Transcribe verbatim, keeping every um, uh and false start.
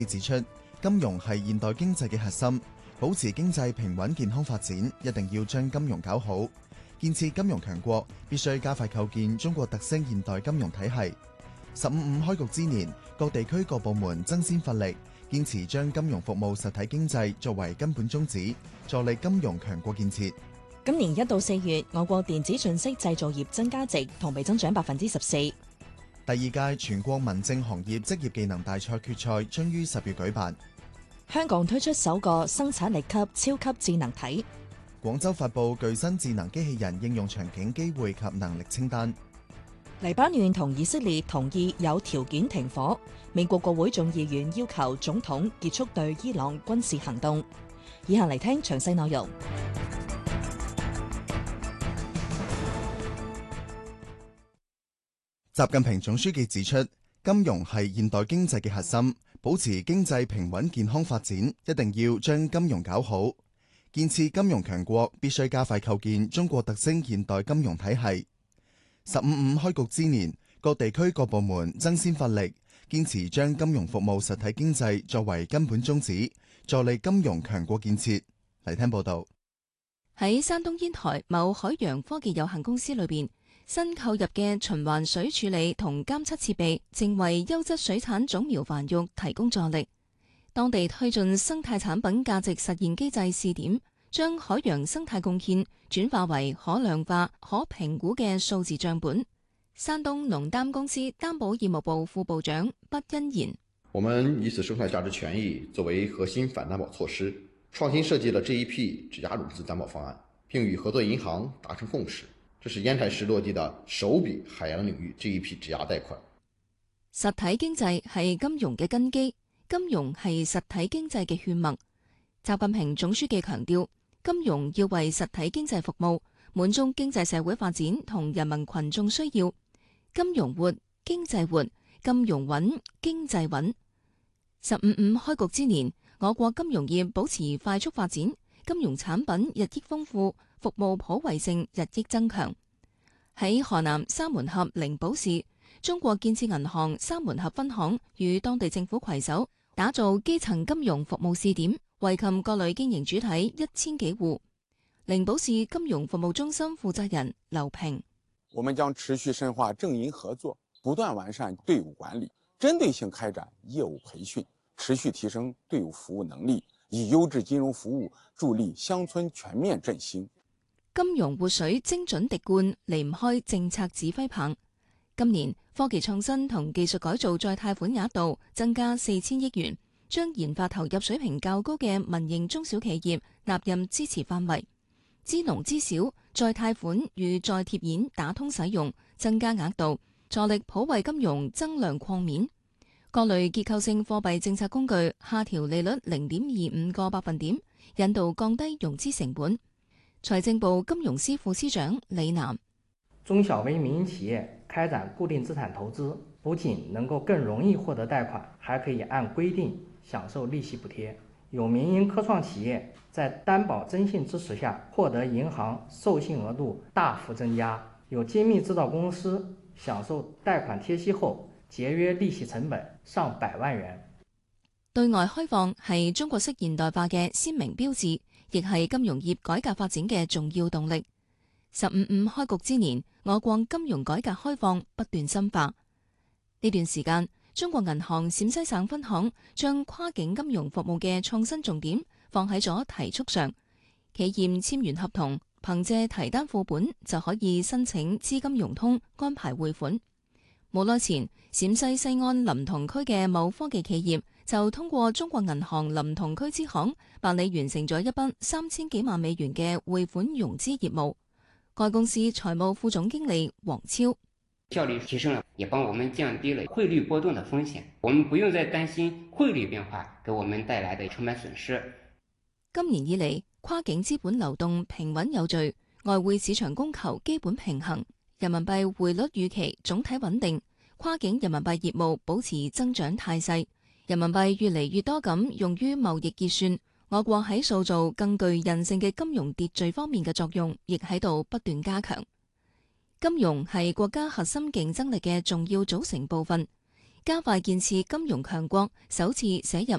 指出，金融係現代經濟嘅核心，保持經濟平穩健康發展，一定要將金融搞好。建設金融強國，必須加快構建中國特色現代金融體系。十五五開局之年，各地區各部門爭先奮力，堅持將金融服務實體經濟作為根本宗旨，助力金融強國建設。 今年一到四月，我國電子信息製造業增加值同比增長百分之十四。 第二屆全國民政行業職業技能大賽決賽將於十月舉辦。 香港推出首個生產力級超級智能體。 廣州發布具新智能機器人應用場景機會及能力清單。 黎巴嫩同以色列同意有條件停火。美國國會眾議院要求總統結束對伊朗軍事行動。以下嚟聽詳細內容。 習近平總書記指出，金融係現代經濟嘅核心，保持經濟平穩健康發展，一定要將金融搞好。建設金融強國，必須加快構建中國特色現代金融體系。十五五開局之年，各地區各部門爭先奮力，堅持將金融服務實體經濟作為根本宗旨，助力金融強國建設。嚟聽報道。 喺山東煙台某海洋科技有限公司裏邊，新購入嘅循環水處理同監測設備，正為優質水產種苗繁育提供助力。當地推進生態產品價值實現機制試點，將海洋生態貢獻轉化為可量化、可評估嘅數字賬本。山東農擔公司擔保業務部副部長畢欣言： 我們以此生態價值權益作為核心反擔保措施，創新設計了這一批質押融資擔保方案，並與合作銀行達成共識。這是煙台市落地的首筆海洋領域這一批質押貸款。 實體經濟係金融嘅根基。金融係實體經濟嘅血脈。習近平總書記強調，金融要為實體經濟服務，滿足經濟社會發展同人民群眾需要。金融活，經濟活；金融穩，經濟穩。十五五開局之年，我國金融業保持快速發展，金融產品日益豐富，服務普惠性日益增強。喺河南沙門峽靈寶市，中國建設銀行沙門峽分行與當地政府攜手，打造基層金融服務試點，惠及各類經營主體一千幾戶。靈寶市金融服務中心負責人劉平： 我們將持續深化政銀合作，不斷完善隊伍管理，針對性開展業務培訓，持續提升隊伍服務能力，以優質金融服務助力鄉村全面振興。 金融活水精準滴灌，離唔開政策指揮棒。今年科技創新同技術改造再貸款額度增加四千億元，將研發投入水平較高嘅民營中小企業納入支持範圍。支農支小再貸款與再貼現打通使用，增加額度，助力普惠金融增量擴面。各類結構性貨幣政策工具下調利率零點二五個百分點，引導降低融資成本。財政部金融司副司長李南： 中小微民營企業開展固定資產投資，不僅能夠更容易獲得貸款，還可以按規定享受利息補貼。有民營科創企業在擔保徵信支持下，獲得銀行授信額度大幅增加。有精密製造公司享受貸款貼息後，節約利息成本上百萬元。 對外開放係中國式現代化嘅鮮明標誌，亦係金融業改革發展嘅重要動力。十五五開局之年，我國金融改革開放不斷深化。呢段時間，中國銀行陝西省分行將跨境金融服務嘅創新重點放喺咗提速上。企業簽完合同，憑借提單副本就可以申請資金融通，安排匯款。冇耐前，陝西西安臨潼區嘅某科技企業就通過中國銀行臨潼區支行辦理完成咗一筆三千幾萬美元嘅匯款融資業務。該公司財務副總經理黃超： 效率提升了，也幫我們降低了匯率波動的風險。我們不用再擔心匯率變化給我們帶來的成本損失。 今年以嚟，跨境資本流動平穩有序，外匯市場供求基本平衡，人民幣匯率預期總體穩定，跨境人民幣業務保持增長態勢，人民幣越嚟越多咁用於貿易結算。我國喺塑造更具韌性嘅金融秩序方面嘅作用，亦喺度不斷加強。金融係國家核心競爭力嘅重要組成部分。 加快建設金融強國首次寫入